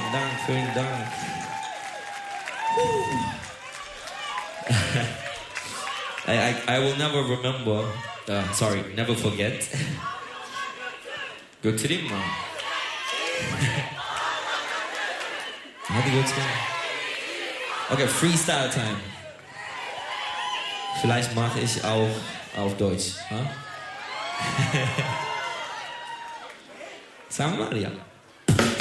Vielen Dank, vielen Dank. I will never remember, never forget. götüreyim mi? Hadi götüreyim. Okay, Freestyle Time. Vielleicht mache ich auch auf Deutsch. Huh? Sagen wir mal, ja.